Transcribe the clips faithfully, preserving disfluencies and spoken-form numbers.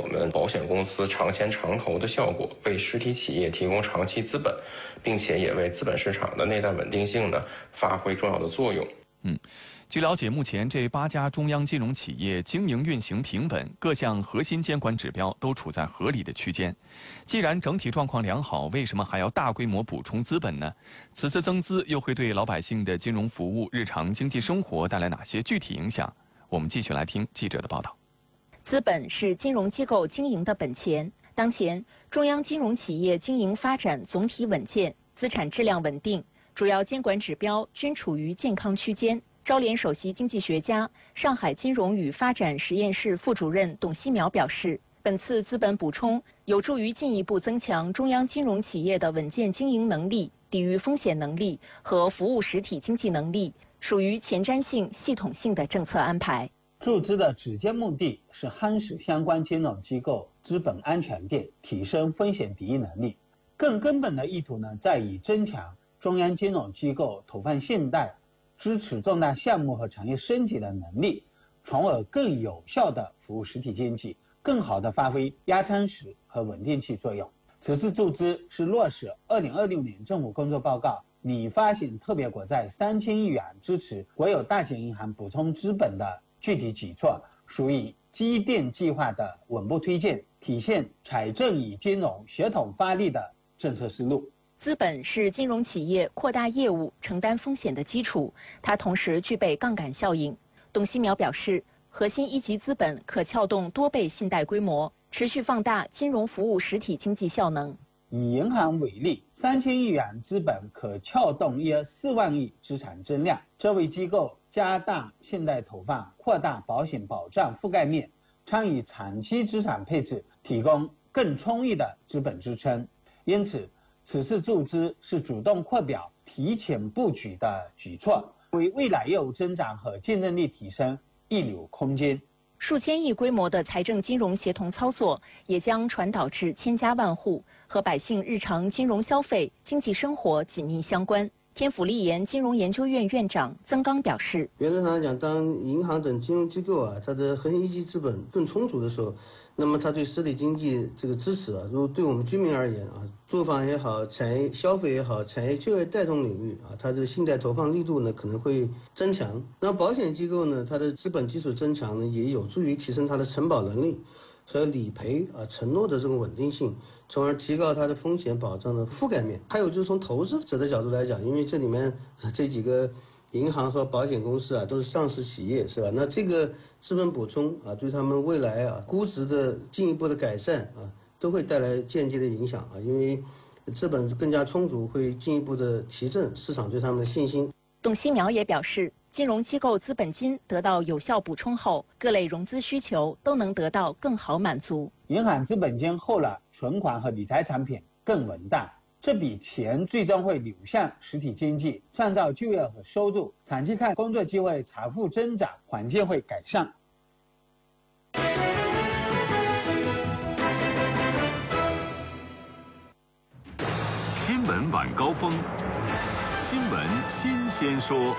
们保险公司长钱长投的效果，为实体企业提供长期资本，并且也为资本市场的内在稳定性呢发挥重要的作用。 嗯。据了解，目前这八家中央金融企业经营运行平稳，各项核心监管指标都处在合理的区间。既然整体状况良好，为什么还要大规模补充资本呢？此次增资又会对老百姓的金融服务、日常经济生活带来哪些具体影响？我们继续来听记者的报道。 资本是金融机构经营的本钱。当前，中央金融企业经营发展总体稳健，资产质量稳定，主要监管指标均处于健康区间。招联首席经济学家、上海金融与发展实验室副主任董希苗表示，本次资本补充有助于进一步增强中央金融企业的稳健经营能力、抵御风险能力和服务实体经济能力，属于前瞻性、系统性的政策安排。 注资的直接目的是夯实相关金融机构资本安全垫，提升风险抵御能力。更根本的意图呢，在于增强中央金融机构投放信贷、支持重大项目和产业升级的能力，从而更有效地服务实体经济，更好地发挥压舱石和稳定器作用。此次注资是落实二零二六年政府工作报告拟发行特别国债三千亿元支持国有大型银行补充资本的具体举措，属于积淀计划的稳步推进，体现财政与金融协同发力的政策思路。 资本是金融企业扩大业务、承担风险的基础，它同时具备杠杆效应。董希苗表示，核心一级资本可撬动多倍信贷规模，持续放大金融服务实体经济效能。 以银行为例，三千亿元资本可撬动约四万亿资产增量，这为机构加大信贷投放、扩大保险保障覆盖面、参与长期资产配置提供更充裕的资本支撑。因此，此次注资是主动扩表、提前布局的举措，为未来业务增长和竞争力提升预留空间。 数千亿规模的财政金融协同操作，也将传导至千家万户，和百姓日常金融消费、经济生活紧密相关。天府立研金融研究院院长曾刚表示， 原则上来讲，当银行等金融机构啊，它的核心一级资本更充足的时候，那么它对实体经济这个支持啊，如果对我们居民而言啊，住房也好，产业消费也好，产业就业带动领域啊，它的信贷投放力度呢可能会增强。那保险机构呢，它的资本基础增强呢，也有助于提升它的承保能力和理赔啊承诺的这种稳定性，从而提高它的风险保障的覆盖面。还有就是从投资者的角度来讲，因为这里面这几个银行和保险公司啊都是上市企业，是吧？那这个资本补充啊，对他们未来啊估值的进一步的改善啊，都会带来间接的影响啊，因为资本更加充足，会进一步的提振市场对他们的信心。 董希苗也表示，金融机构资本金得到有效补充后，各类融资需求都能得到更好满足。 银行资本金厚了，存款和理财产品更稳当，这笔钱最终会流向实体经济，创造就业和收入。长期看，工作机会、财富增长，环境会改善。 新闻晚高峰，新闻新鲜说。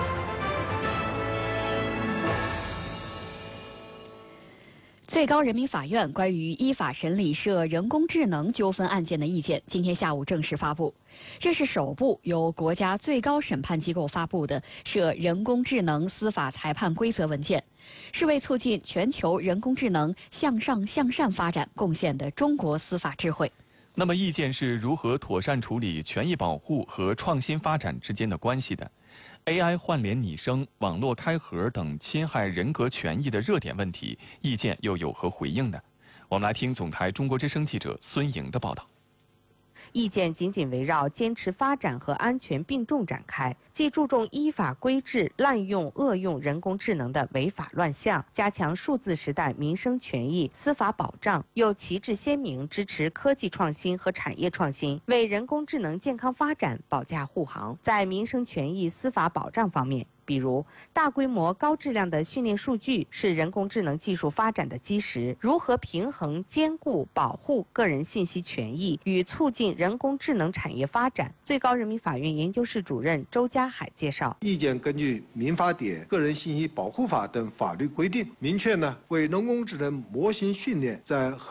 最高人民法院关于依法审理涉人工智能纠纷案件的意见今天下午正式发布。这是首部由国家最高审判机构发布的涉人工智能司法裁判规则文件，是为促进全球人工智能向上向善发展贡献的中国司法智慧。 那么，意见是如何妥善处理权益保护和创新发展之间的关系的？ A I 换脸拟声、网络开盒等侵害人格权益的热点问题，意见又有何回应呢？我们来听总台中国之声记者孙莹的报道。 意见紧紧围绕坚持发展和安全并重展开，既注重依法规制滥用、恶用人工智能的违法乱象，加强数字时代民生权益司法保障，又旗帜鲜明支持科技创新和产业创新，为人工智能健康发展保驾护航。在民生权益司法保障方面， 比如，大规模高质量的训练数据是人工智能技术发展的基石。如何平衡、兼顾、保护个人信息权益与促进人工智能产业发展？最高人民法院研究室主任周家海介绍， 意见根据《民法典》《个人信息保护法》等法律规定，明确呢为人工智能模型训练在